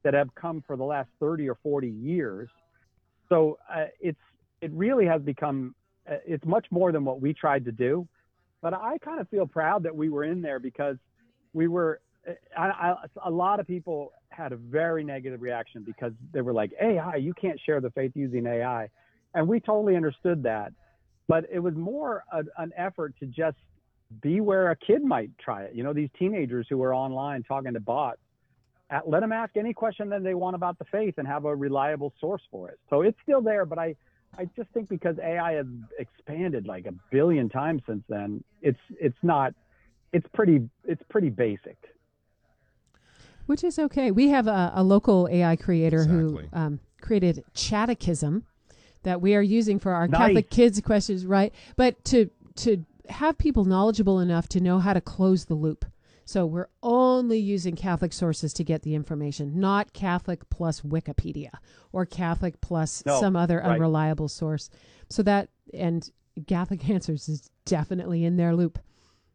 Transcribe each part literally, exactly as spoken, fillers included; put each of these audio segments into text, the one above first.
that have come for the last thirty or forty years. So uh, it's it really has become, uh, it's much more than what we tried to do. But I kind of feel proud that we were in there because we were, I, I, a lot of people had a very negative reaction because they were like, A I, you can't share the faith using A I. And we totally understood that. But it was more a, an effort to just be where a kid might try it. You know, these teenagers who are online talking to bots, at, let them ask any question that they want about the faith and have a reliable source for it. So it's still there, but I, I just think because A I has expanded like a billion times since then, it's it's not, it's pretty it's pretty basic. Which is okay. We have a, a local A I creator Exactly. who um, created Catechism that we are using for our Nice. Catholic kids questions, right? But to to have people knowledgeable enough to know how to close the loop. So we're only using Catholic sources to get the information, not Catholic plus Wikipedia or Catholic plus No, some other right. unreliable source. So that, and Catholic Answers is definitely in their loop.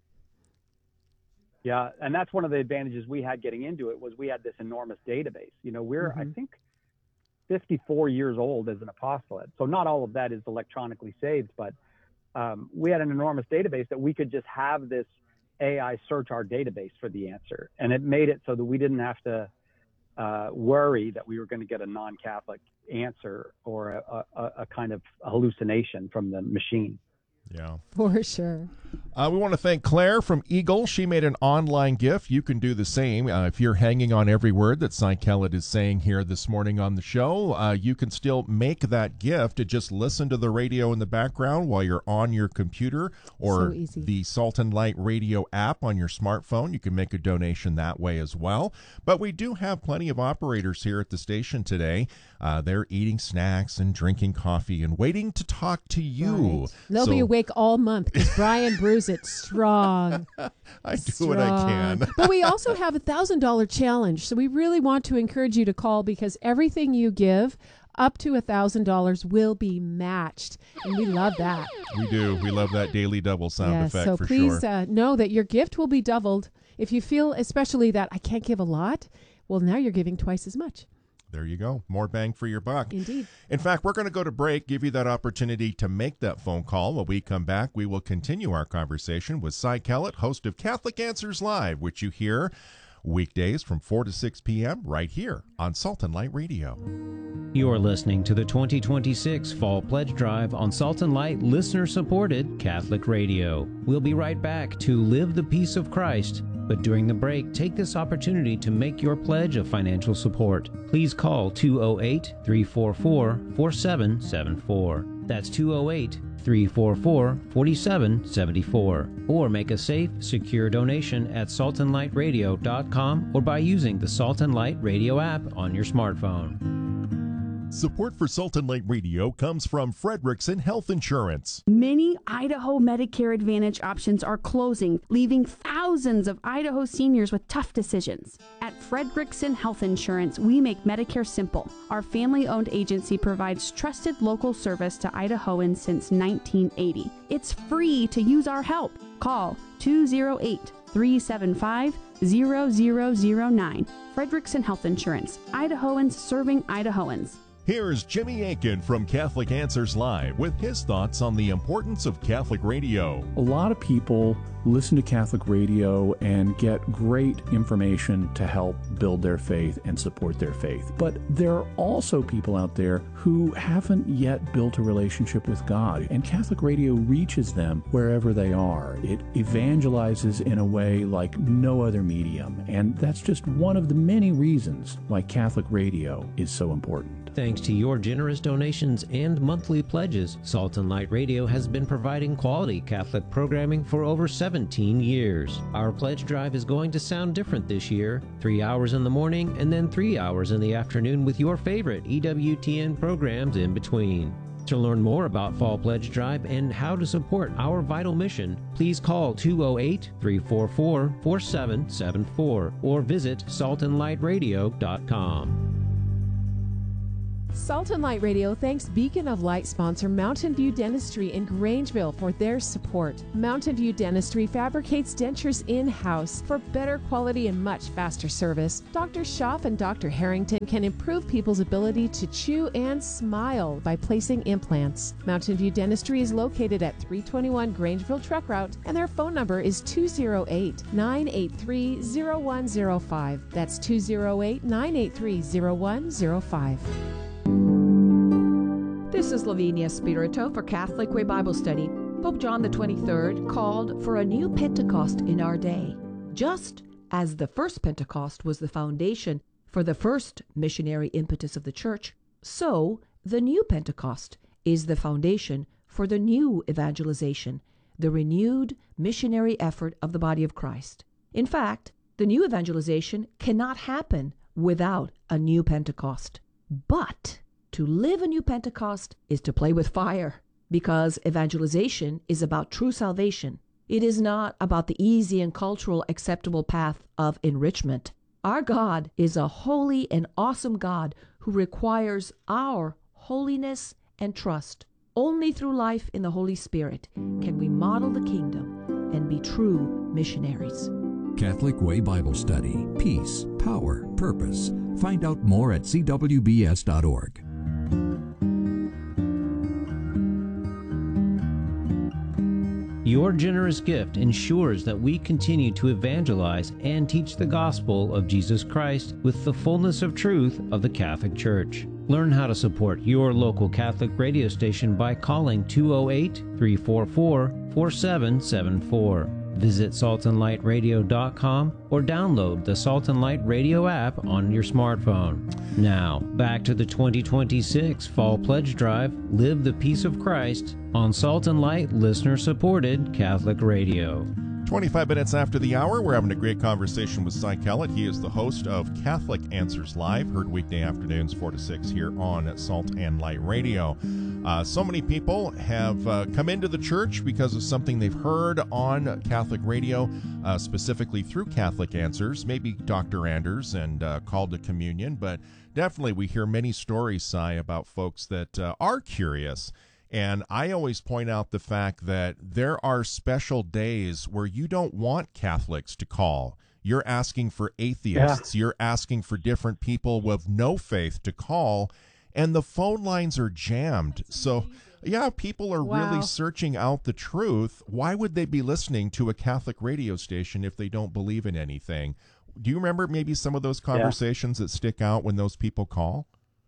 Yeah, and that's one of the advantages we had getting into it was we had this enormous database. You know, we're, Mm-hmm. I think, fifty-four years old as an apostolate. So not all of that is electronically saved, but um, we had an enormous database that we could just have this A I search our database for the answer. And it made it so that we didn't have to uh, worry that we were going to get a non-Catholic answer or a, a, a kind of hallucination from the machine. Yeah. For sure. Uh, we want to thank Claire from Eagle. She made an online gift. You can do the same. Uh, if you're hanging on every word that Cy Kellett is saying here this morning on the show, uh, you can still make that gift. To just listen to the radio in the background while you're on your computer or So easy. the Salt and Light radio app on your smartphone. You can make a donation that way as well. But we do have plenty of operators here at the station today. Uh, they're eating snacks and drinking coffee and waiting to talk to you. Right. They'll So- be awake all month because Brian brews it strong. I do what I can. Strong. But we also have a thousand dollar challenge. So we really want to encourage you to call because everything you give up to a thousand dollars will be matched. And we love that. We do. We love that daily double sound Yes, effect so for please sure. uh, know that your gift will be doubled. If you feel especially that I can't give a lot, well, now you're giving twice as much. There you go. More bang for your buck. Indeed. In fact, we're going to go to break, give you that opportunity to make that phone call. When we come back, we will continue our conversation with Cy Kellett, host of Catholic Answers Live, which you hear weekdays from four to six p.m. right here on Salt and Light Radio. You're listening to the twenty twenty-six Fall Pledge Drive on Salt and Light listener-supported Catholic Radio. We'll be right back to Live the Peace of Christ. But during the break, take this opportunity to make your pledge of financial support. Please call two oh eight, three four four, four seven seven four. That's two oh eight, three four four, four seven seven four. Or make a safe, secure donation at salt and light radio dot com or by using the Salt and Light Radio app on your smartphone. Support for Salt and Light Radio comes from Frederickson Health Insurance. Many Idaho Medicare Advantage options are closing, leaving thousands of Idaho seniors with tough decisions. At Frederickson Health Insurance, we make Medicare simple. Our family-owned agency provides trusted local service to Idahoans since nineteen eighty. It's free to use our help. Call two oh eight, three seven five, zero zero zero nine. Frederickson Health Insurance. Idahoans serving Idahoans. Here's Jimmy Aiken from Catholic Answers Live with his thoughts on the importance of Catholic radio. A lot of people listen to Catholic radio and get great information to help build their faith and support their faith. But there are also people out there who haven't yet built a relationship with God, and Catholic radio reaches them wherever they are. It evangelizes in a way like no other medium, and that's just one of the many reasons why Catholic radio is so important. Thanks to your generous donations and monthly pledges, Salt and Light Radio has been providing quality Catholic programming for over seventeen years. Our pledge drive is going to sound different this year. Three hours in the morning and then three hours in the afternoon with your favorite E W T N programs in between. To learn more about Fall Pledge Drive and how to support our vital mission, please call two oh eight, three four four, four seven seven four or visit salt and light radio dot com. Salt and Light Radio thanks Beacon of Light sponsor Mountain View Dentistry in Grangeville for their support. Mountain View Dentistry fabricates dentures in-house for better quality and much faster service. Doctor Schaff and Doctor Harrington can improve people's ability to chew and smile by placing implants. Mountain View Dentistry is located at three twenty-one Grangeville Truck Route, and their phone number is two oh eight, nine eight three, oh one oh five. That's two oh eight, nine eight three, oh one oh five. This is Lavinia Spirito for Catholic Way Bible Study. Pope John the twenty-third called for a new Pentecost in our day. Just as the first Pentecost was the foundation for the first missionary impetus of the Church, so the new Pentecost is the foundation for the new evangelization, the renewed missionary effort of the body of Christ. In fact, the new evangelization cannot happen without a new Pentecost. But to live a new Pentecost is to play with fire, because evangelization is about true salvation. It is not about the easy and cultural acceptable path of enrichment. Our God is a holy and awesome God who requires our holiness and trust. Only through life in the Holy Spirit can we model the kingdom and be true missionaries. Catholic Way Bible Study. Peace, power, purpose. Find out more at c w b s dot org. Your generous gift ensures that we continue to evangelize and teach the gospel of Jesus Christ with the fullness of truth of the Catholic Church. Learn how to support your local Catholic radio station by calling two oh eight, three four four, four seven seven four. Visit salt and light radio dot com or download the Salt and Light Radio app on your smartphone. Now, back to the twenty twenty-six Fall Pledge Drive, Live the Peace of Christ, on Salt and Light listener-supported Catholic Radio. twenty-five minutes after the hour, we're having a great conversation with Cy Kellett. He is the host of Catholic Answers Live, heard weekday afternoons four to six here on Salt and Light Radio. Uh, so many people have uh, come into the church because of something they've heard on Catholic radio, uh, specifically through Catholic Answers, maybe Doctor Anders and uh, Called to Communion, but definitely we hear many stories, Cy, about folks that uh, are curious. And I always point out the fact that there are special days where you don't want Catholics to call. You're asking for atheists. Yeah. You're asking for different people with no faith to call, and the phone lines are jammed. So, yeah, people are wow. really searching out the truth. Why would they be listening to a Catholic radio station if they don't believe in anything? Do you remember maybe some of those conversations yeah. that stick out when those people call?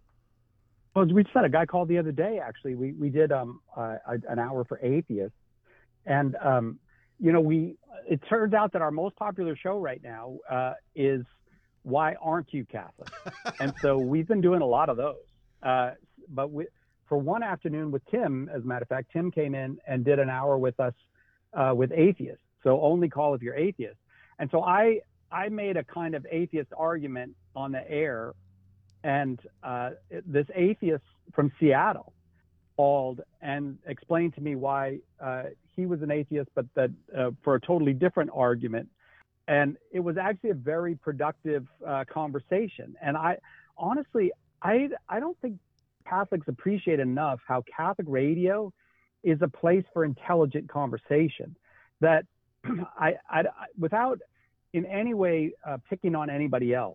Well, we just had a guy call the other day, actually. We we did um uh, an hour for atheists. And, um, you know, we it turns out that our most popular show right now uh, is Why Aren't You Catholic? And so we've been doing a lot of those. Uh, but we, for one afternoon with Tim, as a matter of fact, Tim came in and did an hour with us uh, with atheists. So only call if you're atheist. And so I, I made a kind of atheist argument on the air. And uh, this atheist from Seattle called and explained to me why uh, he was an atheist, but that uh, for a totally different argument. And it was actually a very productive uh, conversation. And I honestly, I, I don't think Catholics appreciate enough how Catholic radio is a place for intelligent conversation. That I, I without in any way uh, picking on anybody else,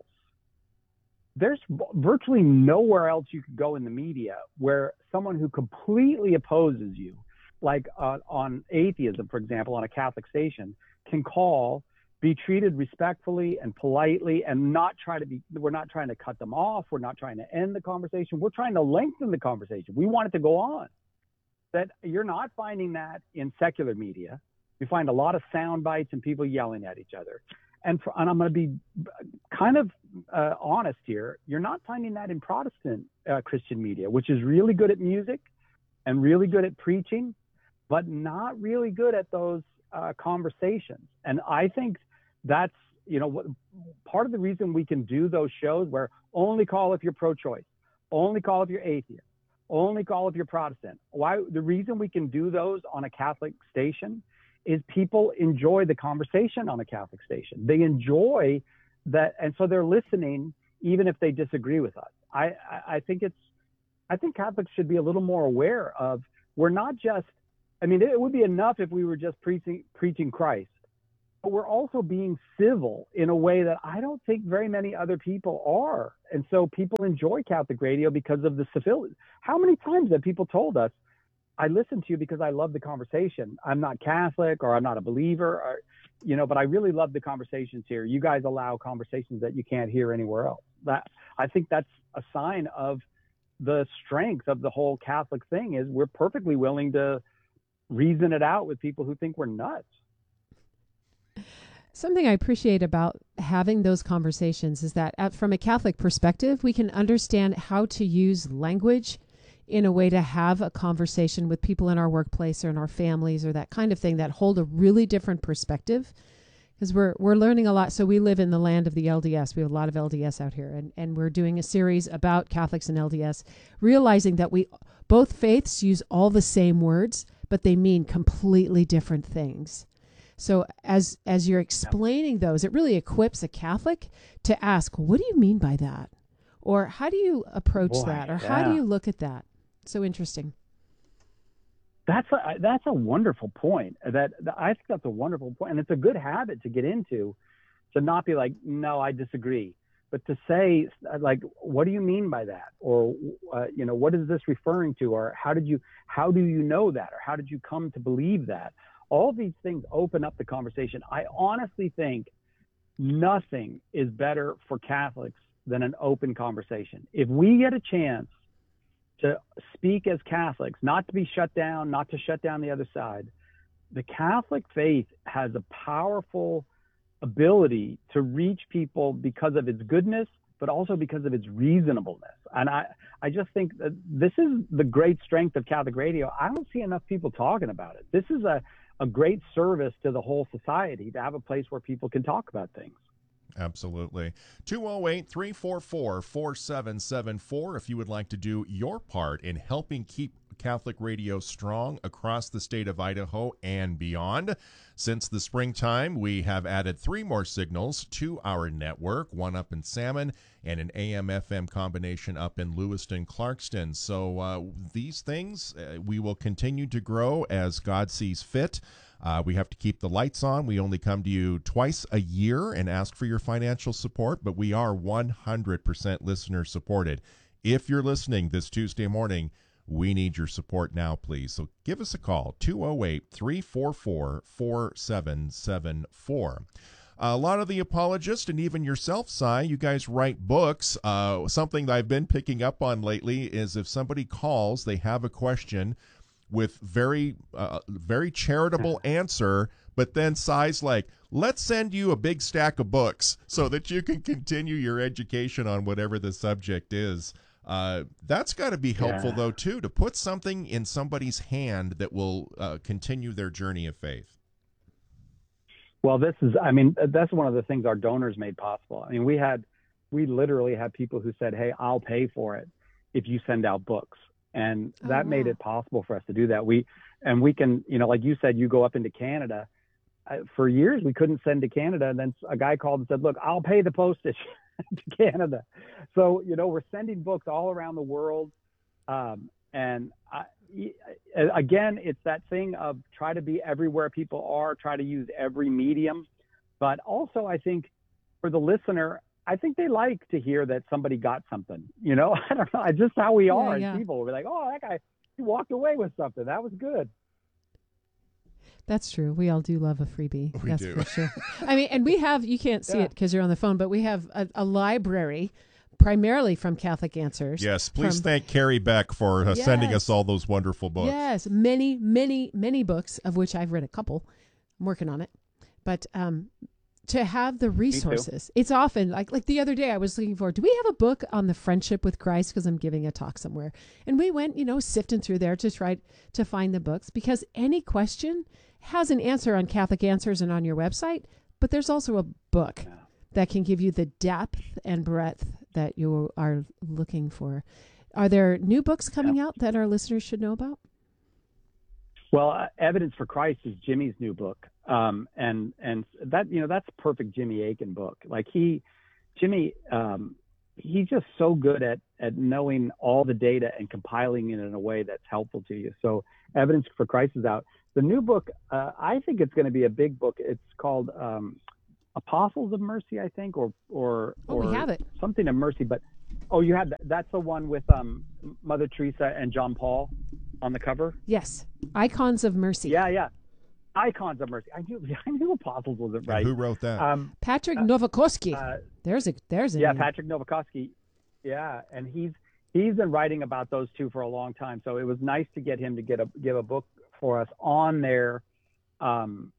there's virtually nowhere else you could go in the media where someone who completely opposes you, like uh, on atheism, for example, on a Catholic station, can call, be treated respectfully and politely, and not try to be, we're not trying to cut them off. We're not trying to end the conversation. We're trying to lengthen the conversation. We want it to go on. That you're not finding that in secular media. You find a lot of sound bites and people yelling at each other. And, for, and I'm going to be kind of uh, honest here. You're not finding that in Protestant uh, Christian media, which is really good at music and really good at preaching, but not really good at those uh, conversations. And I think that's, you know, what, part of the reason we can do those shows where only call if you're pro-choice, only call if you're atheist, only call if you're Protestant. Why? The reason we can do those on a Catholic station is people enjoy the conversation on a Catholic station. They enjoy that, and so they're listening even if they disagree with us. I, I think it's I think Catholics should be a little more aware of, we're not just, I mean, it would be enough if we were just preaching, preaching Christ, but we're also being civil in a way that I don't think very many other people are. And so people enjoy Catholic radio because of the civility. How many times have people told us, I listen to you because I love the conversation. I'm not Catholic, or I'm not a believer, or, you know, but I really love the conversations here. You guys allow conversations that you can't hear anywhere else. That, I think that's a sign of the strength of the whole Catholic thing, is we're perfectly willing to reason it out with people who think we're nuts. Something I appreciate about having those conversations is that uh, from a Catholic perspective, we can understand how to use language in a way to have a conversation with people in our workplace or in our families or that kind of thing that hold a really different perspective, because we're we're learning a lot. So we live in the land of the L D S. We have a lot of L D S out here, and, and we're doing a series about Catholics and L D S, realizing that we both faiths use all the same words, but they mean completely different things. So as as you're explaining those, it really equips a Catholic to ask, what do you mean by that? Or how do you approach Boy, that? Or yeah. how do you look at that? So interesting. That's a, that's a wonderful point. That, that I think that's a wonderful point. And it's a good habit to get into, to not be like, no, I disagree, but to say, like, what do you mean by that? Or, uh, you know, what is this referring to? Or how did you, how do you know that? Or how did you come to believe that? All these things open up the conversation. I honestly think nothing is better for Catholics than an open conversation. If we get a chance to speak as Catholics, not to be shut down, not to shut down the other side, the Catholic faith has a powerful ability to reach people because of its goodness, but also because of its reasonableness. And I, I just think that this is the great strength of Catholic radio. I don't see enough people talking about it. This is a, a great service to the whole society, to have a place where people can talk about things. Absolutely. two oh eight, three four four, four seven seven four if you would like to do your part in helping keep Catholic radio strong across the state of Idaho and beyond. Since the springtime, we have added three more signals to our network, one up in Salmon and an A M F M combination up in Lewiston, Clarkston. So uh, these things, uh, we will continue to grow as God sees fit. Uh, we have to keep the lights on. We only come to you twice a year and ask for your financial support, but we are one hundred percent listener supported. If you're listening this Tuesday morning, we need your support now, please. So give us a call, two oh eight, three four four, four seven seven four. A lot of the apologists, and even yourself, Cy, you guys write books. Uh, something that I've been picking up on lately is if somebody calls, they have a question with very, uh, very charitable answer, but then Cy's like, let's send you a big stack of books so that you can continue your education on whatever the subject is. Uh, that's got to be helpful, yeah. though, too, to put something in somebody's hand that will uh, continue their journey of faith. Well, this is, I mean, that's one of the things our donors made possible. I mean, we had, we literally had people who said, hey, I'll pay for it if you send out books. And that oh, wow. made it possible for us to do that. We, and we can, you know, like you said, you go up into Canada. Uh, for years, we couldn't send to Canada. And then a guy called and said, look, I'll pay the postage to Canada. So, you know, we're sending books all around the world. Um, and I, again, it's that thing of try to be everywhere people are, try to use every medium. But also, I think for the listener, I think they like to hear that somebody got something, you know, I don't know. It's just how we are. Yeah, yeah. People will be like, oh, that guy, he walked away with something. That was good. That's true. We all do love a freebie. We That's do. for sure. I mean, and we have, you can't see yeah. it because you're on the phone, but we have a, a library primarily from Catholic Answers. Yes. Please from, thank Carrie Beck for uh, yes. sending us all those wonderful books. Yes. Many, many, many books, of which I've read a couple. I'm working on it. But, um, to have the resources. It's often like like the other day I was looking for, do we have a book on the friendship with Christ? Because I'm giving a talk somewhere. And we went, you know, sifting through there to try to find the books, because any question has an answer on Catholic Answers and on your website, but there's also a book yeah. that can give you the depth and breadth that you are looking for. Are there new books coming yeah. out that our listeners should know about? Well, uh, Evidence for Christ is Jimmy's new book. Um, and, and that, you know, that's a perfect Jimmy Akin book. Like he, Jimmy, um, he's just so good at at knowing all the data and compiling it in a way that's helpful to you. So Evidence for Christ is out. The new book, uh, I think it's going to be a big book. It's called um, Apostles of Mercy, I think, or or Oh, or we have it. something of mercy. But oh, you have that. That's the one with um, Mother Teresa and John Paul on the cover. Yes, Icons of Mercy. Yeah, yeah. Icons of Mercy. I knew I knew Apostles wasn't right. Who wrote that? Um, Patrick Novakoski. uh, there's a there's a yeah, name. Patrick Novakoski. Yeah, and he's he's been writing about those two for a long time. So it was nice to get him to get a give a book for us on their um,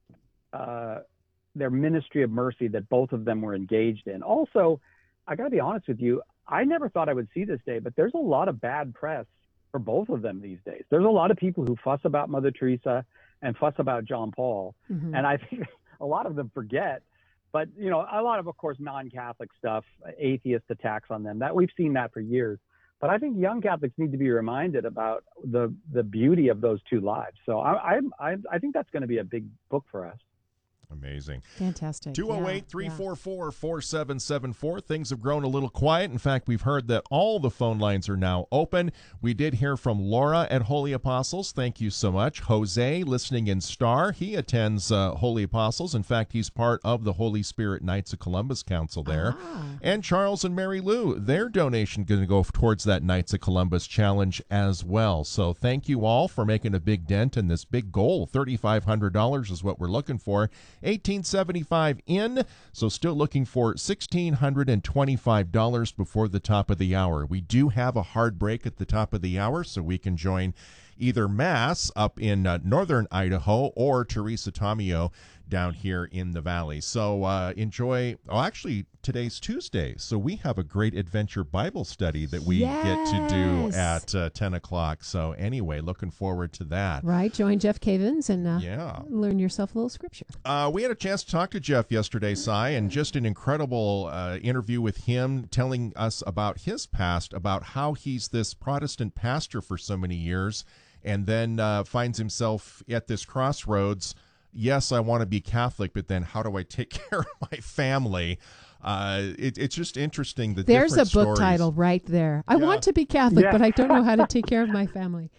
uh, their ministry of mercy that both of them were engaged in. Also, I got to be honest with you, I never thought I would see this day, but there's a lot of bad press for both of them these days. There's a lot of people who fuss about Mother Teresa and fuss about John Paul, Mhm. and I think a lot of them forget. But you know, a lot of, of course, non-Catholic stuff, atheist attacks on them. That we've seen that for years. But I think young Catholics need to be reminded about the the beauty of those two lives. So I I I think that's going to be a big book for us. Amazing. Fantastic. two oh eight, three four four, four seven seven four. Things have grown a little quiet. In fact, we've heard that all the phone lines are now open. We did hear from Laura at Holy Apostles. Thank you so much. Jose, listening in Star. He attends uh, Holy Apostles. In fact, he's part of the Holy Spirit Knights of Columbus Council there. Ah. And Charles and Mary Lou, their donation going to go towards that Knights of Columbus challenge as well. So thank you all for making a big dent in this big goal. thirty-five hundred dollars is what we're looking for. eighteen seventy-five in, so still looking for one thousand six hundred twenty-five dollars before the top of the hour. We do have a hard break at the top of the hour, so we can join either Mass up in uh, northern Idaho or Teresa Tomeo down here in the valley. So uh, enjoy. Oh, actually, today's Tuesday, so we have a great adventure Bible study that we Yes. get to do at uh, ten o'clock. So anyway, looking forward to that. Right. Join Jeff Cavins and uh, Yeah. learn yourself a little scripture. Uh, we had a chance to talk to Jeff yesterday, Cy, and just an incredible uh, interview with him telling us about his past, about how he's this Protestant pastor for so many years, and then uh, finds himself at this crossroads. Yes, I want to be Catholic, but then how do I take care of my family? Uh, it, it's just interesting. The There's a different book stories. title right there. I Yeah. want to be Catholic, Yeah. but I don't know how to take care of my family.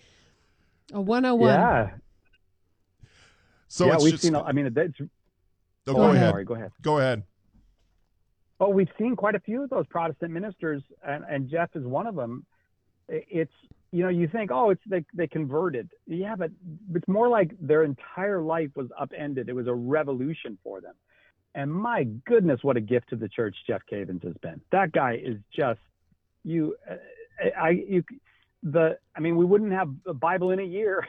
A one oh one. Yeah, So yeah, it's we've just, seen. I mean, it's, oh, oh, go I'm ahead. Sorry, go ahead. Go ahead. Oh, we've seen quite a few of those Protestant ministers, and, and Jeff is one of them. I- It's, you know, you think, oh, it's they they converted. Yeah, but it's more like their entire life was upended. It was a revolution for them. And my goodness, what a gift to the church Jeff Cavins has been. That guy is just you. uh, I you the. I mean, we wouldn't have the Bible in a year.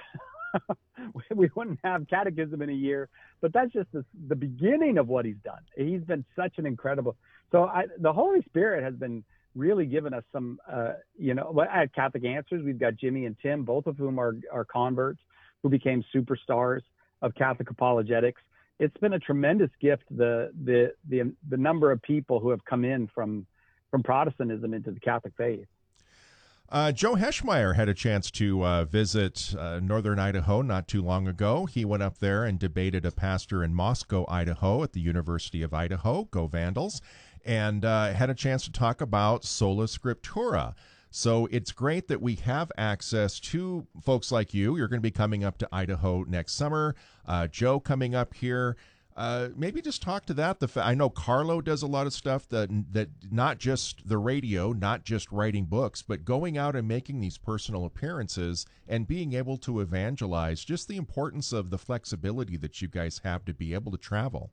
We wouldn't have catechism in a year, but that's just the, the beginning of what he's done. He's been such an incredible. So I, the Holy Spirit has been really giving us some, uh, you know, at Catholic Answers, we've got Jimmy and Tim, both of whom are, are converts who became superstars of Catholic apologetics. It's been a tremendous gift, the, the, the, the number of people who have come in from, from Protestantism into the Catholic faith. Uh, Joe Heschmeyer had a chance to uh, visit uh, northern Idaho not too long ago. He went up there and debated a pastor in Moscow, Idaho, at the University of Idaho, Go Vandals, and uh, had a chance to talk about Sola Scriptura. So it's great that we have access to folks like you. You're going to be coming up to Idaho next summer. Uh, Joe coming up here. Uh, maybe just talk to that. The fa- I know Carlo does a lot of stuff that that not just the radio, not just writing books, but going out and making these personal appearances and being able to evangelize. Just the importance of the flexibility that you guys have to be able to travel.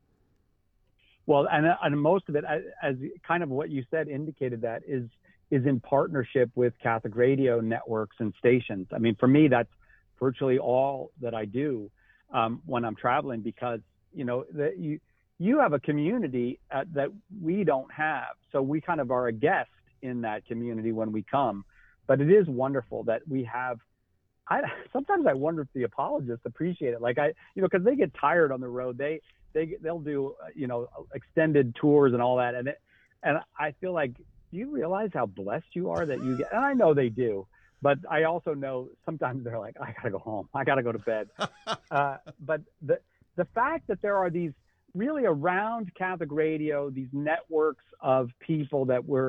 Well, and, and most of it, as, as kind of what you said indicated, that is is in partnership with Catholic radio networks and stations. I mean, for me, that's virtually all that I do um, when I'm traveling, because you know that you you have a community uh, that we don't have, so we kind of are a guest in that community when we come. But it is wonderful that we have. I sometimes I wonder if the apologists appreciate it, like I, you know, because they get tired on the road. They they they'll do uh, you know extended tours and all that, and it, and I feel like, do you realize how blessed you are that you get? And I know they do, but I also know sometimes they're like, I gotta go home, I gotta go to bed. uh, but the the fact that there are these really around Catholic radio, these networks of people that we're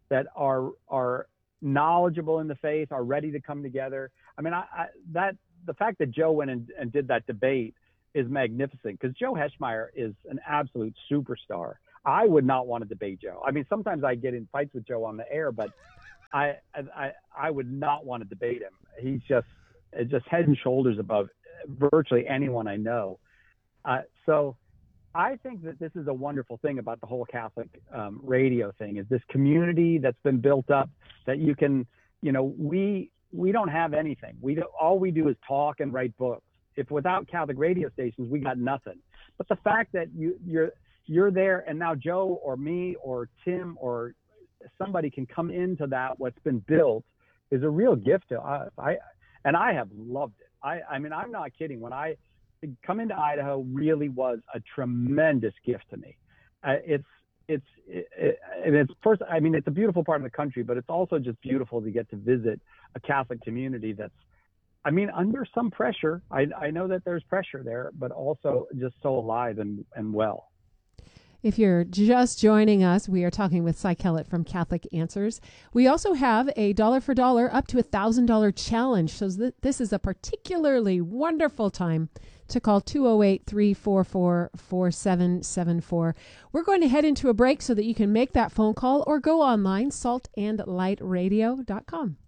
that are are knowledgeable in the faith, are ready to come together. I mean, I, I that the fact that Joe went and, and did that debate is magnificent, because Joe Heschmeyer is an absolute superstar. I would not want to debate Joe. I mean, sometimes I get in fights with Joe on the air, but I I I would not want to debate him. He's just just head and shoulders above virtually anyone I know. Uh, so I think that this is a wonderful thing about the whole Catholic um, radio thing, is this community that's been built up that you can, you know, we we don't have anything. We don't, all we do is talk and write books. If without Catholic radio stations, we got nothing. But the fact that you you're you're there, and now Joe or me or Tim or somebody can come into that, what's been built, is a real gift to us. I and I have loved it. I, I mean, I'm not kidding. When I come into Idaho, really was a tremendous gift to me. Uh, it's it's it, it, and it's first. I mean, it's a beautiful part of the country, but it's also just beautiful to get to visit a Catholic community that's, I mean, under some pressure. I I know that there's pressure there, but also just so alive and and well. If you're just joining us, we are talking with Cy Kellett from Catholic Answers. We also have a dollar for dollar up to a one thousand dollars challenge. So th- this is a particularly wonderful time to call two oh eight, three four four, four seven seven four. We're going to head into a break so that you can make that phone call or go online, salt and light radio dot com.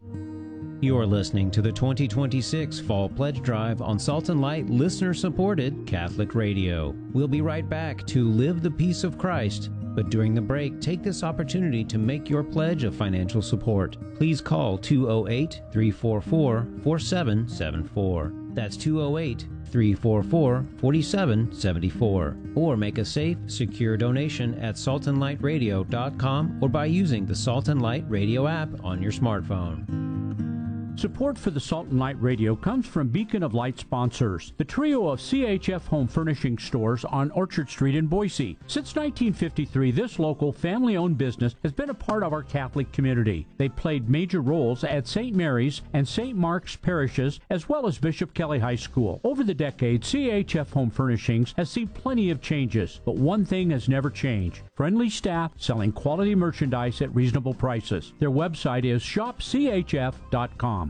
You're listening to the twenty twenty-six Fall Pledge Drive on Salt and Light listener-supported Catholic Radio. We'll be right back to Live the Peace of Christ, but during the break, take this opportunity to make your pledge of financial support. Please call two oh eight, three four four, four seven seven four. That's two oh eight, three four four, four seven seven four. Or make a safe, secure donation at salt and light radio dot com or by using the Salt and Light Radio app on your smartphone. Support for the Salt and Light Radio comes from Beacon of Light sponsors, the trio of C H F home furnishing stores on Orchard Street in Boise. Since nineteen fifty-three, this local family-owned business has been a part of our Catholic community. They played major roles at Saint Mary's and Saint Mark's parishes, as well as Bishop Kelly High School. Over the decades, C H F Home Furnishings has seen plenty of changes, but one thing has never changed: friendly staff selling quality merchandise at reasonable prices. Their website is shop c h f dot com.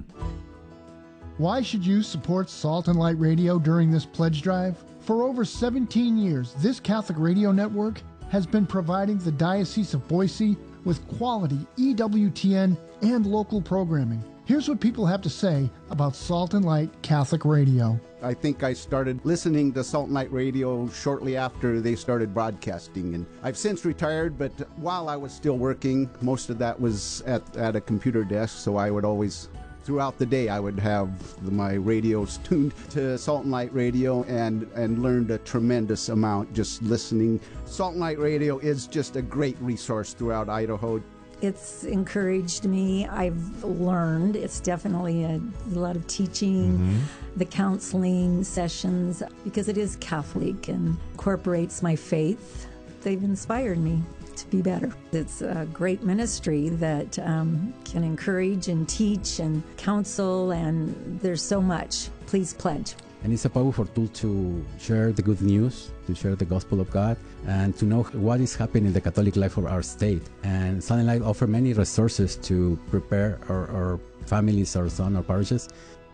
Why should you support Salt and Light Radio during this pledge drive? For over seventeen years, this Catholic radio network has been providing the Diocese of Boise with quality E W T N and local programming. Here's what people have to say about Salt and Light Catholic Radio. I think I started listening to Salt and Light Radio shortly after they started broadcasting, and I've since retired, but while I was still working, most of that was at, at a computer desk, so I would always, throughout the day, I would have my radios tuned to Salt and Light Radio and, and learned a tremendous amount just listening. Salt and Light Radio is just a great resource throughout Idaho. It's encouraged me. I've learned. It's definitely a, a lot of teaching, mm-hmm. the counseling sessions, because it is Catholic and incorporates my faith. They've inspired me to be better. It's a great ministry that um, can encourage and teach and counsel, and there's so much. Please pledge. And it's a powerful tool to share the good news, to share the gospel of God, and to know what is happening in the Catholic life of our state. And Salt and Light offer many resources to prepare our, our families, our sons, our parishes,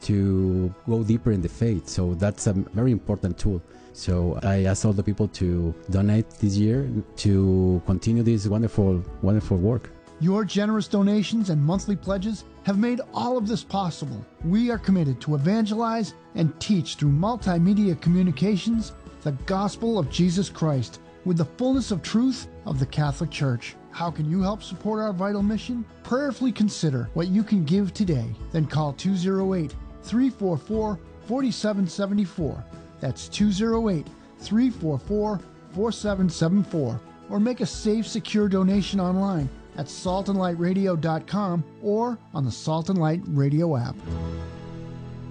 to go deeper in the faith. So that's a very important tool. So I ask all the people to donate this year to continue this wonderful, wonderful work. Your generous donations and monthly pledges have made all of this possible. We are committed to evangelize and teach through multimedia communications the gospel of Jesus Christ with the fullness of truth of the Catholic Church. How can you help support our vital mission? Prayerfully consider what you can give today. Then call two oh eight, three four four, four seven seven four. That's two oh eight, three four four, four seven seven four. Or make a safe, secure donation online at salt and light radio dot com or on the Salt and Light Radio app.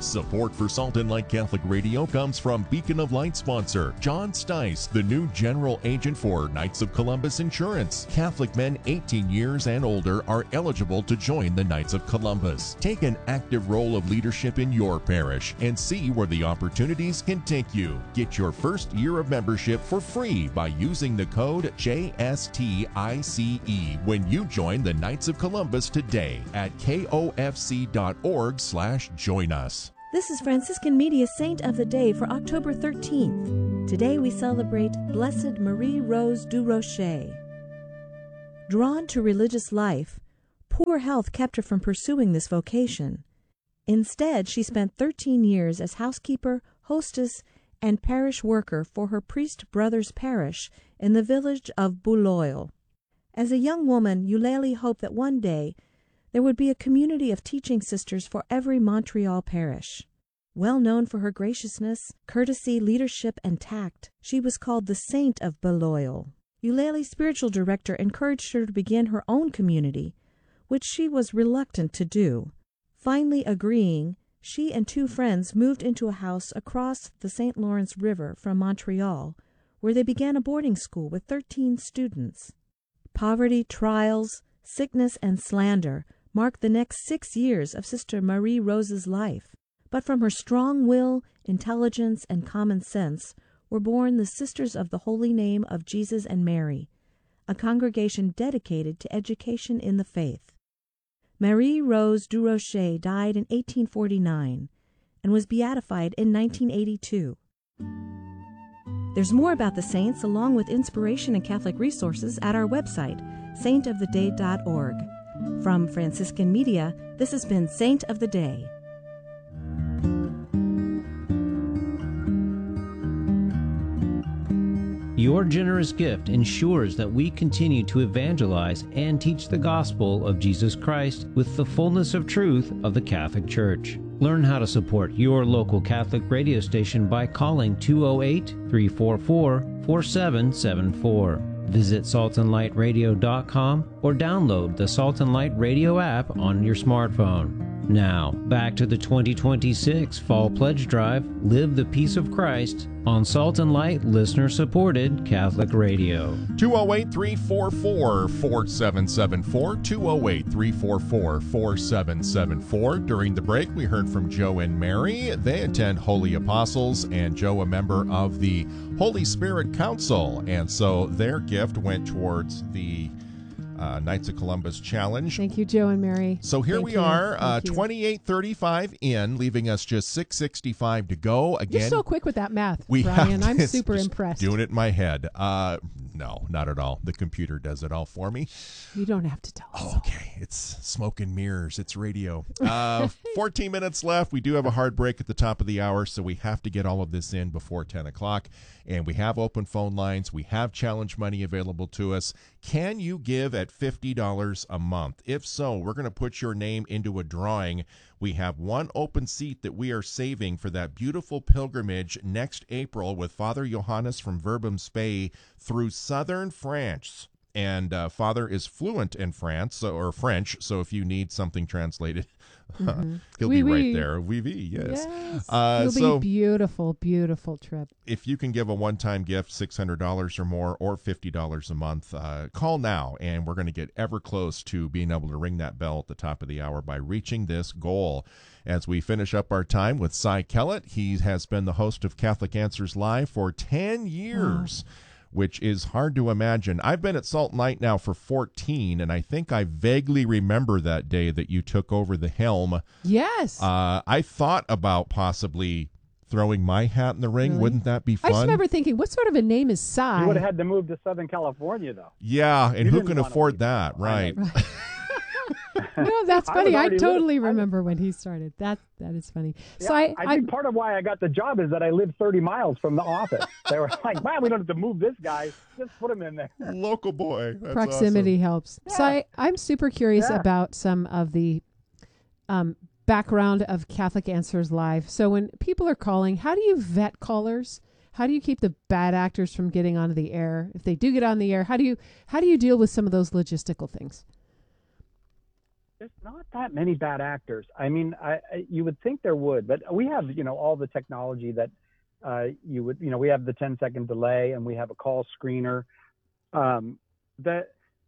Support for Salt and Light Catholic Radio comes from Beacon of Light sponsor John Stice, the new general agent for Knights of Columbus Insurance. Catholic men eighteen years and older are eligible to join the Knights of Columbus. Take an active role of leadership in your parish and see where the opportunities can take you. Get your first year of membership for free by using the code J S T I C E when you join the Knights of Columbus today at K O F C dot org slash join us. This is Franciscan Media Saint of the Day for October thirteenth. Today we celebrate Blessed Marie Rose du Rocher. Drawn to religious life, poor health kept her from pursuing this vocation. Instead, she spent thirteen years as housekeeper, hostess, and parish worker for her priest brother's parish in the village of Bouloil. As a young woman, Eulalie hoped that one day there would be a community of teaching sisters for every Montreal parish. Well known for her graciousness, courtesy, leadership, and tact, she was called the Saint of Bouloil. Eulalie's spiritual director encouraged her to begin her own community, which she was reluctant to do. Finally agreeing, she and two friends moved into a house across the Saint Lawrence River from Montreal, where they began a boarding school with thirteen students. Poverty, trials, sickness, and slander marked the next six years of Sister Marie Rose's life. But from her strong will, intelligence, and common sense were born the Sisters of the Holy Name of Jesus and Mary, a congregation dedicated to education in the faith. Marie Rose du Rocher died in eighteen forty-nine and was beatified in nineteen eighty-two. There's more about the saints along with inspiration and Catholic resources at our website, saint of the day dot org. From Franciscan Media, this has been Saint of the Day. Your generous gift ensures that we continue to evangelize and teach the gospel of Jesus Christ with the fullness of truth of the Catholic Church. Learn how to support your local Catholic radio station by calling two oh eight, three four four, four seven seven four. Visit salt and light radio dot com or download the Salt and Light Radio app on your smartphone. Now, back to the twenty twenty-six Fall Pledge Drive, Live the Peace of Christ, on Salt and Light listener-supported Catholic Radio. two oh eight, three four four, four seven seven four, two oh eight, three four four, four seven seven four. During the break, we heard from Joe and Mary. They attend Holy Apostles, and Joe, a member of the Holy Spirit Council, and so their gift went towards the Uh, Knights of Columbus Challenge. Thank you, Joe and Mary. So here Thank we you. are, uh, you. twenty-eight thirty-five in, leaving us just six sixty-five to go. Again, You're so quick with that math, we Brian. have I'm this- super just impressed. Doing it in my head. Uh, no, not at all. The computer does it all for me. You don't have to tell us. Oh, okay. It's smoke and mirrors. It's radio. Uh, fourteen minutes left. We do have a hard break at the top of the hour, so we have to get all of this in before ten o'clock. And we have open phone lines. We have challenge money available to us. Can you give at fifty dollars a month? If so, we're going to put your name into a drawing. We have one open seat that we are saving for that beautiful pilgrimage next April with Father Johannes from Verbum Spey through southern France. And uh, Father is fluent in France so, or French, so if you need something translated, mm-hmm. he'll oui, be right oui. there. Oui, oui, yes. yes. Uh, It'll so, be a beautiful, beautiful trip. If you can give a one-time gift, six hundred dollars or more, or fifty dollars a month, uh, call now, and we're going to get ever close to being able to ring that bell at the top of the hour by reaching this goal. As we finish up our time with Cy Kellett, he has been the host of Catholic Answers Live for ten years. Wow. Which is hard to imagine. I've been at Salt and Light now for fourteen, and I think I vaguely remember that day that you took over the helm. Yes. Uh, I thought about possibly throwing my hat in the ring. Really? Wouldn't that be fun? I just remember thinking, what sort of a name is Cy? You would have had to move to Southern California, though. Yeah, and you who can afford that? Right. right. No, that's funny. I, I totally lived, remember I, when he started. That that is funny. Yeah, so I, I think I, part of why I got the job is that I live thirty miles from the office. They were like, "Wow, we don't have to move this guy. Just put him in there." Local boy. That's Proximity awesome. helps. Yeah. So I, I'm super curious yeah. about some of the um, background of Catholic Answers Live. So when people are calling, how do you vet callers? How do you keep the bad actors from getting onto the air? If they do get on the air, how do you how do you deal with some of those logistical things? there's not that many bad actors. I mean, I, I you would think there would, but we have, you know, all the technology that uh, you would, you know, we have the ten second delay and we have a call screener. Um, that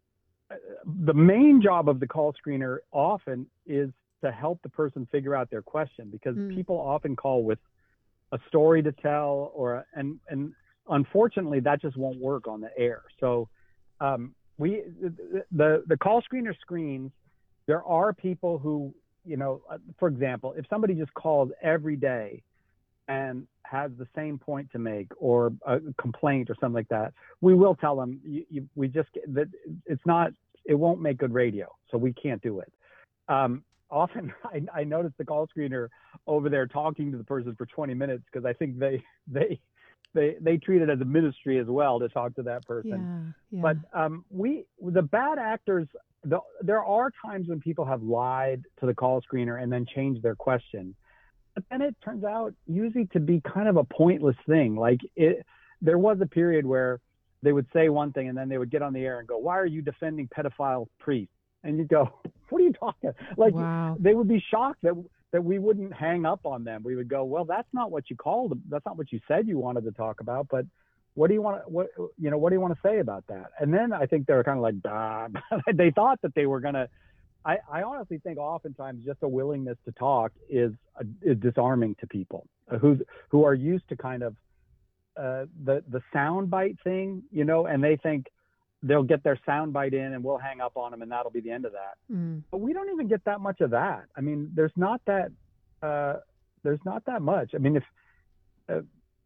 the main job of the call screener often is to help the person figure out their question, because mm. people often call with a story to tell, or and and unfortunately that just won't work on the air. So um, we the the call screener screens. There are people who, you know, for example, if somebody just calls every day and has the same point to make, or a complaint or something like that, we will tell them, you, you, we just, that it's not, it won't make good radio, so we can't do it. Um, often I, I notice the call screener over there talking to the person for twenty minutes, because I think they, they, they, they treat it as a ministry as well to talk to that person. Yeah, yeah. But um, we, the bad actors, the, there are times when people have lied to the call screener and then changed their question. But then it turns out usually to be kind of a pointless thing. Like it, there was a period where they would say one thing and then they would get on the air and go, "Why are you defending pedophile priests?" And you'd go, "What are you talking?" Like wow. They would be shocked that that we wouldn't hang up on them. We would go, "Well, that's not what you called. That's not what you said you wanted to talk about. But what do you want to, what, you know, what do you want to say about that?" And then I think they were kind of like, "Bah." They thought that they were going to, I, I honestly think oftentimes just a willingness to talk is, uh, is disarming to people who, who are used to kind of uh, the, the soundbite thing, you know, and they think they'll get their soundbite in and we'll hang up on them and that'll be the end of that. Mm. But we don't even get that much of that. I mean, there's not that, uh, there's not that much. I mean, if uh,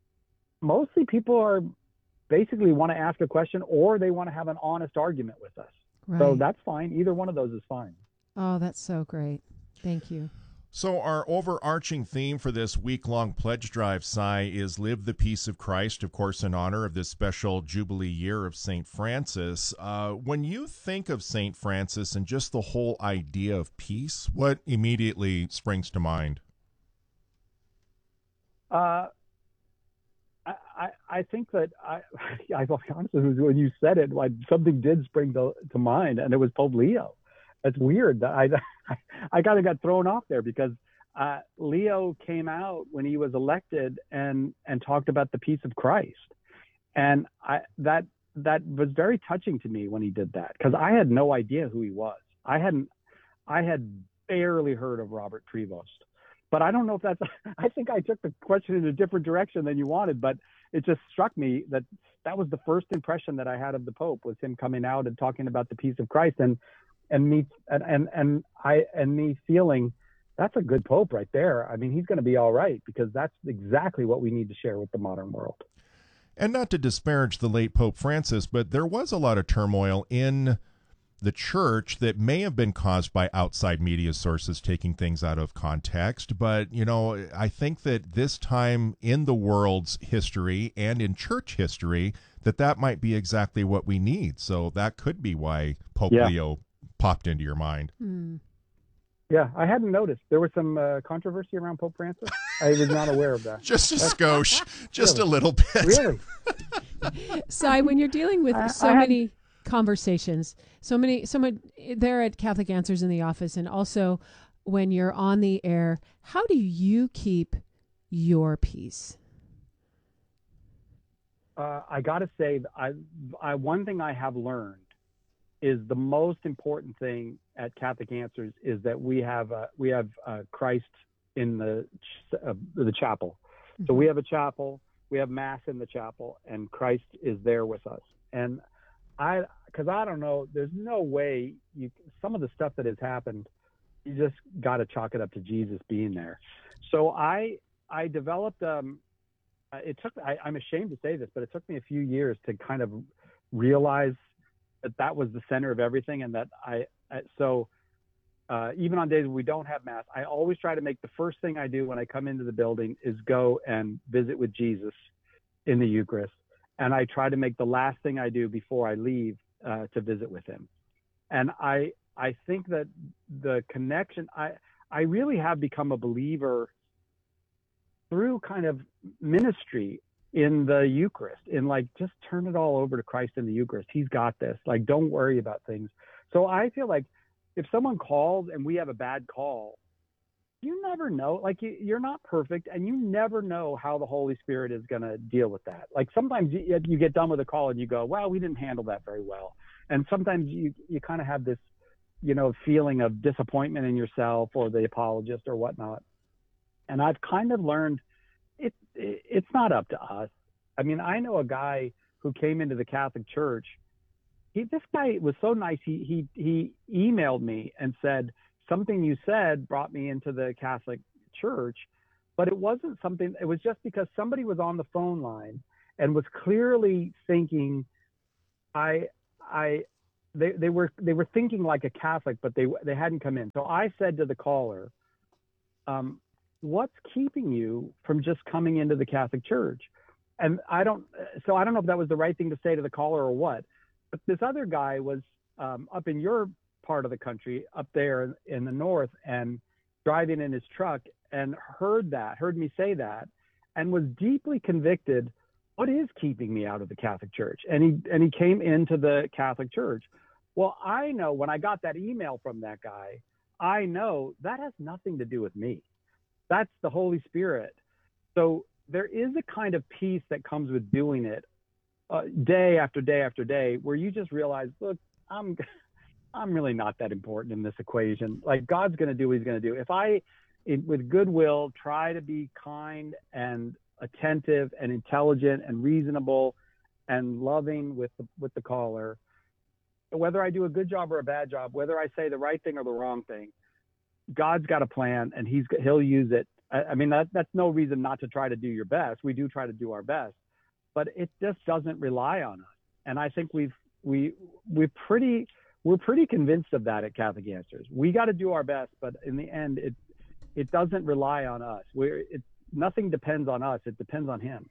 mostly people are basically want to ask a question or they want to have an honest argument with us. Right. So that's fine. Either one of those is fine. Oh, that's so great. Thank you. So our overarching theme for this week-long pledge drive, Cy, is Live the Peace of Christ, of course, in honor of this special Jubilee year of Saint Francis. Uh, when you think of Saint Francis and just the whole idea of peace, what immediately springs to mind? Uh, I, I, I think that, I, I'll be honest with you, when you said it, like, something did spring to, to mind, and it was Pope Leo. It's weird that I, I kind of got thrown off there because uh, Leo came out when he was elected and and talked about the peace of Christ, and I that that was very touching to me when he did that, because I had no idea who he was. I hadn't I had barely heard of Robert Prevost, but I don't know if that's. I think I took the question in a different direction than you wanted, but it just struck me that that was the first impression that I had of the Pope, was him coming out and talking about the peace of Christ, and. And me and, and and I and me feeling that's a good Pope right there. I mean, he's going to be all right, because that's exactly what we need to share with the modern world. And not to disparage the late Pope Francis, but there was a lot of turmoil in the church that may have been caused by outside media sources taking things out of context. But, you know, I think that this time in the world's history and in church history, that that might be exactly what we need. So that could be why Pope yeah. Leo popped into your mind. Mm. Yeah, I hadn't noticed. There was some uh, controversy around Pope Francis. I was not aware of that. Just a skosh, just really? a little bit. Really? Cy, when you're dealing with I, so I many had... conversations, so many, someone there at Catholic Answers in the office, and also when you're on the air, how do you keep your peace? Uh, I got to say, I, I one thing I have learned is the most important thing at Catholic Answers is that we have uh, we have uh, Christ in the ch- uh, the chapel. Mm-hmm. So we have a chapel, we have Mass in the chapel, and Christ is there with us. And I, because I don't know, there's no way you. Some of the stuff that has happened, you just got to chalk it up to Jesus being there. So I I developed. Um, it took. I, I'm ashamed to say this, but it took me a few years to kind of realize that that was the center of everything, and that I, I so uh, even on days when we don't have Mass, I always try to make the first thing I do when I come into the building is go and visit with Jesus in the Eucharist, and I try to make the last thing I do before I leave uh, to visit with him. And I I think that the connection, I I really have become a believer through kind of ministry in the Eucharist, in like, just turn it all over to Christ in the Eucharist. He's got this. Like, don't worry about things. So I feel like if someone calls and we have a bad call, you never know. Like, you, you're not perfect, and you never know how the Holy Spirit is going to deal with that. Like, sometimes you, you get done with a call and you go, well, we didn't handle that very well. And sometimes you, you kind of have this, you know, feeling of disappointment in yourself or the apologist or whatnot. And I've kind of learned it, it it's not up to us. I mean, I know a guy who came into the Catholic Church. He, this guy was so nice. He, he, he emailed me and said, something you said brought me into the Catholic Church, but it wasn't something, it was just because somebody was on the phone line and was clearly thinking, I, I, they, they were, they were thinking like a Catholic, but they, they hadn't come in. So I said to the caller, um, what's keeping you from just coming into the Catholic Church? And I don't, so I don't know if that was the right thing to say to the caller or what, but this other guy was um, up in your part of the country, up there in the north, and driving in his truck and heard that, heard me say that, and was deeply convicted. What is keeping me out of the Catholic Church? And he, and he came into the Catholic Church. Well, I know when I got that email from that guy, I know that has nothing to do with me. That's the Holy Spirit. So there is a kind of peace that comes with doing it uh, day after day after day, where you just realize, look, I'm, I'm really not that important in this equation. Like, God's going to do what he's going to do. If I, it, with goodwill, try to be kind and attentive and intelligent and reasonable and loving with the, with the caller, whether I do a good job or a bad job, whether I say the right thing or the wrong thing, God's got a plan, and he's, he'll use it. I, I mean, that, that's no reason not to try to do your best. We do try to do our best, but it just doesn't rely on us. And I think we've, we, we're pretty, we're pretty convinced of that at Catholic Answers. We got to do our best, but in the end, it, it doesn't rely on us. We're, it, nothing depends on us. It depends on him.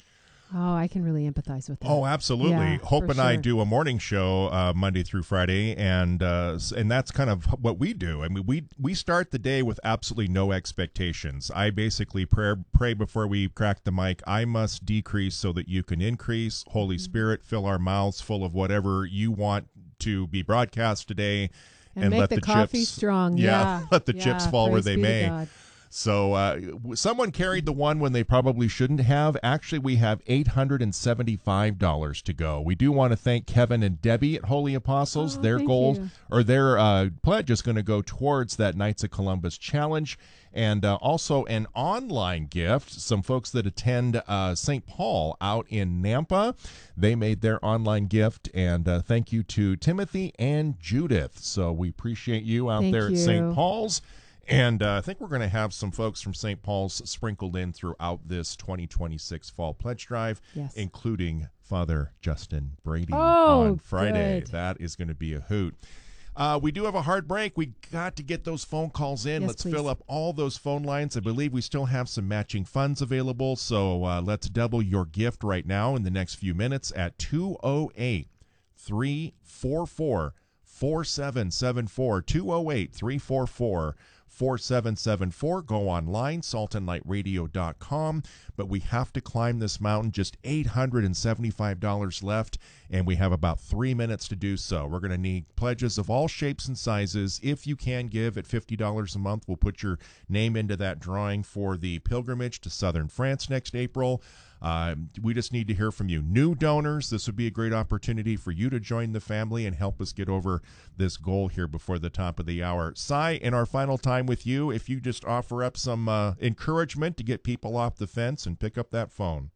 Oh, I can really empathize with that. Oh, absolutely. Yeah, Hope and sure. I do a morning show uh, Monday through Friday, and uh, and that's kind of what we do. I mean, we we start the day with absolutely no expectations. I basically pray, pray before we crack the mic. I must decrease so that you can increase. Holy mm-hmm. Spirit, fill our mouths full of whatever you want to be broadcast today, and, and make let the, the coffee chips strong. Yeah, yeah. let the yeah. chips fall Praise where they be may. to God. So uh, someone carried the one when they probably shouldn't have. Actually, we have eight hundred seventy-five dollars to go. We do want to thank Kevin and Debbie at Holy Apostles. Oh, their thank goal you. or their uh, pledge is going to go towards that Knights of Columbus challenge, and uh, also an online gift. Some folks that attend uh, Saint Paul out in Nampa, they made their online gift, and uh, thank you to Timothy and Judith. So we appreciate you out Thank there you. at Saint Paul's. And uh, I think we're going to have some folks from Saint Paul's sprinkled in throughout this twenty twenty-six Fall Pledge Drive, yes. including Father Justin Brady oh, on Friday. Good. That is going to be a hoot. Uh, we do have a hard break. We got to get those phone calls in. Yes, let's please. fill up all those phone lines. I believe we still have some matching funds available, so uh, let's double your gift right now in the next few minutes at two oh eight, three four four, four seven seven four, two oh eight, three four four, four seven seven four. Go online, salt and light radio dot com. But we have to climb this mountain. Just eight hundred seventy-five dollars left, and we have about three minutes to do so. We're going to need pledges of all shapes and sizes. If you can give at fifty dollars a month, we'll put your name into that drawing for the pilgrimage to southern France next April. Uh, we just need to hear from you. New donors, this would be a great opportunity for you to join the family and help us get over this goal here before the top of the hour. Cy, in our final time with you, if you just offer up some uh, encouragement to get people off the fence and pick up that phone.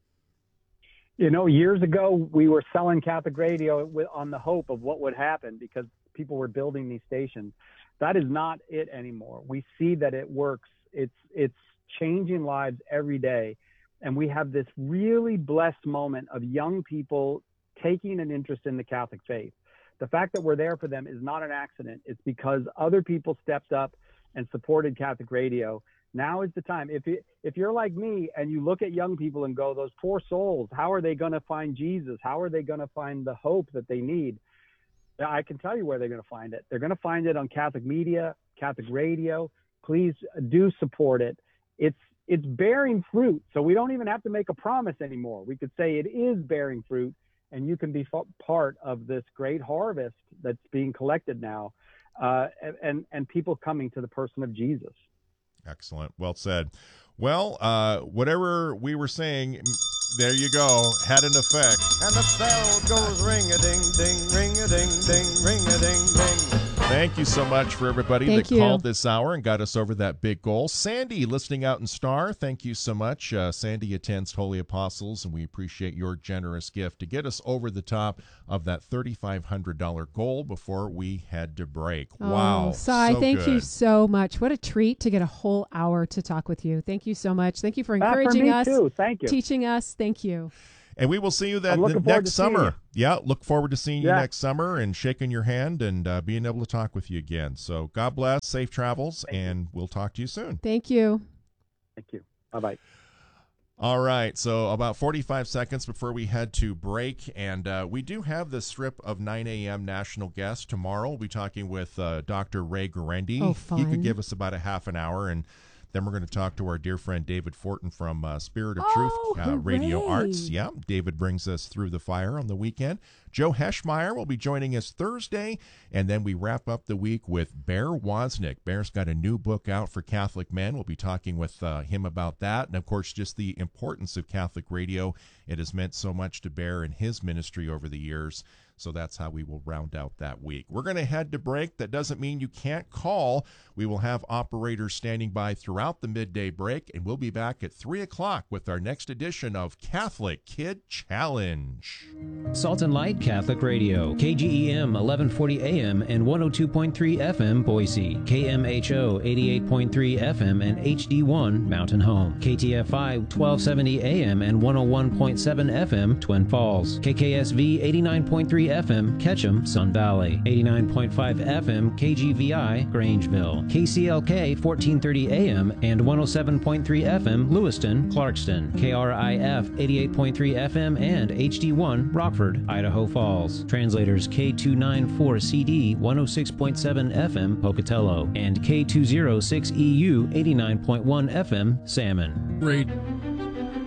You know, years ago, we were selling Catholic radio with, on the hope of what would happen because people were building these stations. That is not it anymore. We see that it works. It's, it's changing lives every day. And we have this really blessed moment of young people taking an interest in the Catholic faith. The fact that we're there for them is not an accident. It's because other people stepped up and supported Catholic radio. Now is the time. If, you, if you're like me and you look at young people and go, those poor souls, how are they going to find Jesus? How are they going to find the hope that they need? I can tell you where they're going to find it. They're going to find it on Catholic media, Catholic radio. Please do support it. It's It's bearing fruit, so we don't even have to make a promise anymore. We could say it is bearing fruit, and you can be f- part of this great harvest that's being collected now. uh, and, and people coming to the person of Jesus. Excellent. Well said. Well, uh, whatever we were saying, there you go, had an effect. And the bell goes ring-a-ding-ding, ring-a-ding-ding, ring-a-ding-ding. Thank you so much for everybody Thank that you. called this hour and got us over that big goal. Sandy, listening out in Star, thank you so much. Uh, Sandy attends Holy Apostles, and we appreciate your generous gift to get us over the top of that thirty-five hundred dollars goal before we had to break. Oh, Wow. Cy, so thank good. you so much. What a treat to get a whole hour to talk with you. Thank you so much. Thank you for Uh, for encouraging me us, too. Thank you. teaching us. Thank you. And we will see you then I'm looking the forward next to seeing summer. you. Yeah, look forward to seeing you Yeah. next summer and shaking your hand and uh, being able to talk with you again. So God bless, safe travels, Thank and we'll talk to you soon. Thank you. Thank you. Bye-bye. All right, so about forty-five seconds before we head to break, and uh, we do have the strip of nine a.m. national guests tomorrow. We'll be talking with uh, Doctor Ray Guarendi. Oh, He fun. could give us about a half an hour, and then we're going to talk to our dear friend David Fortin from uh, Spirit of Oh, Truth uh, Radio hooray. Arts. Yeah, David brings us through the fire on the weekend. Joe Heschmeyer will be joining us Thursday, and then we wrap up the week with Bear Wozniak. Bear's got a new book out for Catholic men. We'll be talking with uh, him about that, and of course, just the importance of Catholic radio. It has meant so much to Bear and his ministry over the years. So that's how we will round out that week. We're going to head to break. That doesn't mean you can't call. We will have operators standing by throughout the midday break, and we'll be back at three o'clock with our next edition of Catholic Kid Challenge. Salt and Light Catholic Radio, K G E M eleven forty A M and one oh two point three F M Boise, K M H O eighty-eight point three F M and H D one Mountain Home, K T F I twelve seventy A M and one oh one point seven F M Twin Falls, K K S V eighty-nine point three F M Ketchum, Sun Valley, eighty-nine point five F M K G V I Grangeville, K C L K fourteen thirty A M and one oh seven point three F M Lewiston, Clarkston, K R I F eighty-eight point three F M and H D one Rockford, Idaho Falls. Translators K two ninety-four C D one oh six point seven F M Pocatello and K two oh six E U eighty-nine point one F M Salmon. Rate